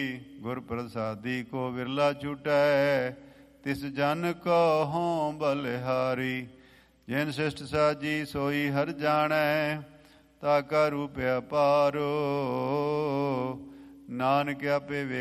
ਗੁਰ ਪ੍ਰਸਾਦੀ ਕੋ ਵਿਰਲਾ ਛੁਟੈ, ਤਿਸ ਜਨ ਕੋ ਹੋਂ ਬਲਿਹਾਰੀ। ਜਿਨ ਸਿਸ਼ਟ ਸਾਜੀ ਸੋਈ ਹਰ ਜਾਣੈ, ਤਾ ਕਾ ਰੂਪ ਅਪਾਰੋ। ਨਾਨਕ ਆਪੇ ਵੇਖ